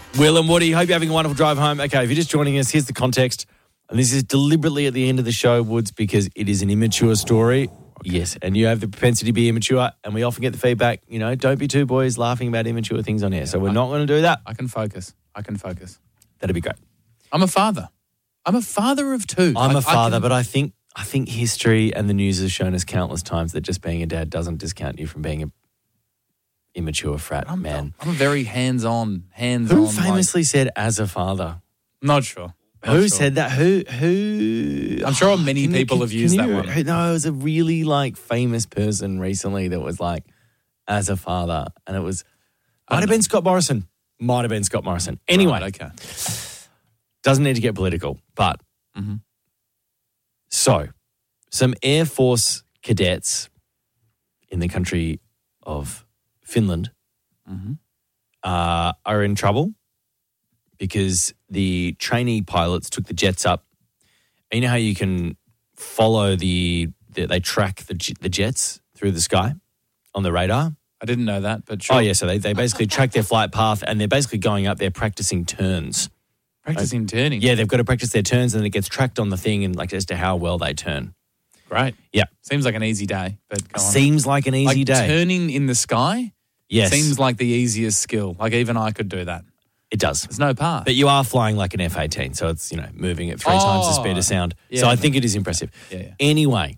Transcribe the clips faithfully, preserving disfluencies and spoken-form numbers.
Will and Woody, hope you're having a wonderful drive home. Okay, if you're just joining us, here's the context. And this is deliberately at the end of the show, Woods, because it is an immature story. Okay. Yes, and you have the propensity to be immature, and we often get the feedback, you know, don't be two boys laughing about immature things on air. Yeah, so we're I, not going to do that. I can focus. I can focus. That'd be great. I'm a father. I'm a father of two. I'm I, a father, I can... but I think I think history and the news has shown us countless times that just being a dad doesn't discount you from being a immature frat I'm, man. I'm a very hands-on, hands-on. Who famously like... said as a father? Not sure. Not who sure. said that? Who? Who? I'm sure many can people you, have used you, that one. No, it was a really like famous person recently that was like as a father, and it was might have been Scott Morrison. Might have been Scott Morrison. Anyway, right, okay. Doesn't need to get political, but mm-hmm. so some Air Force cadets in the country of Finland mm-hmm. uh, are in trouble because the trainee pilots took the jets up. You know how you can follow the, the they track the the jets through the sky on the radar? I didn't know that, but sure. Oh, yeah, so they, they basically track their flight path and they're basically going up there practicing turns. Practicing turning? Yeah, they've got to practice their turns and then it gets tracked on the thing and like as to how well they turn. Great. Yeah. Seems like an easy day, but go on. Seems like an easy like day. Turning in the sky? Yes. Seems like the easiest skill. Like even I could do that. It does. There's no path. But you are flying like an F eighteen, so it's, you know, moving at three oh. times the speed of sound. Yeah, so I no. think it is impressive. Yeah, yeah. Anyway,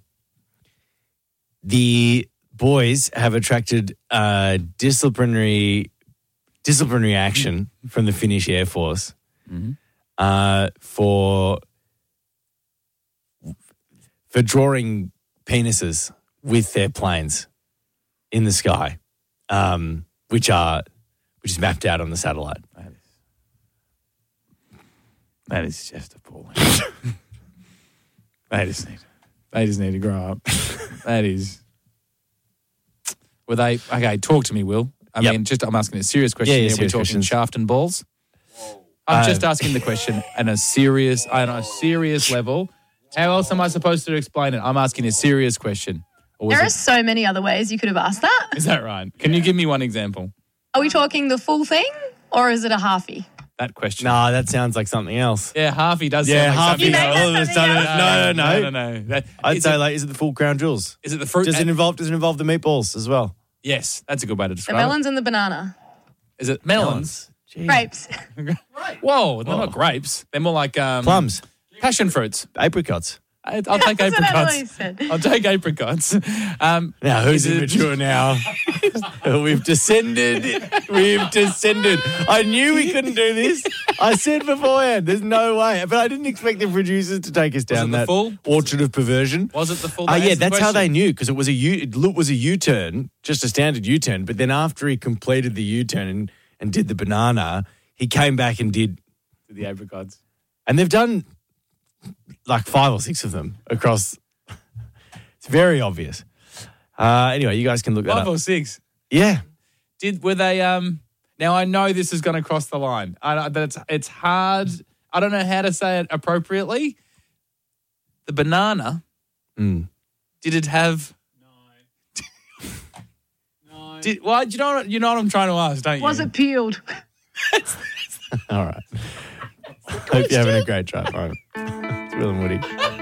the boys have attracted uh, disciplinary disciplinary action from the Finnish Air Force mm-hmm. uh, for for drawing penises with their planes in the sky, um, which are which is mapped out on the satellite. That is, that is just appalling. they just need they just need to grow up. That is. Were they okay? Talk to me, Will. I yep. mean, just I'm asking a serious question. Yeah, yeah, here. serious We're talking questions. shaft and balls. I'm Uh, just asking the question on a serious, on a serious level. How else am I supposed to explain it? I'm asking a serious question. Or was There it, are so many other ways you could have asked that. is that right? Can you give me one example? Are we talking the full thing or is it a halfie? That question. Nah, that sounds like something else. Yeah, halfie does Yeah, sound like halfie. something You made else. that all of a something sudden, else? no, no, no. no, no, no. That, I'd is say it, like, is it the full crown jewels? is it the fruit? Does it uh, involve? Does it involve the meatballs as well? yes, that's a good way to The describe it. melons and the banana. Is it melons? Jeez. Grapes. Whoa, they're not grapes. They're more like um, Plums, passion fruits. apricots. I, I'll take That's what I apricots. said. I'll take apricots. Um, Now, who's is it- immature now? We've descended. We've descended. I knew we couldn't do this. I said beforehand, there's no way. But I didn't expect the producers to take us down it the that full? orchard of perversion. Was it the full? Oh, that yeah, answered the that's how they question? knew because it was a U. It look- was a U-turn, just a standard U-turn. But then after he completed the U-turn and, and did the banana, he came back and did. The apricots. And they've done like five or six of them across. It's very obvious. Uh, anyway, you guys can look that Five up. or six. Yeah. Did were they? Um. Now I know this is going to cross the line. I, but it's it's hard. I don't know how to say it appropriately. The banana. Mm. Did it have? No. no. Did well? You know what? You know what I'm trying to ask, don't you? Was it peeled? All right. Hope you're having a great drive home. It's Will and Woody.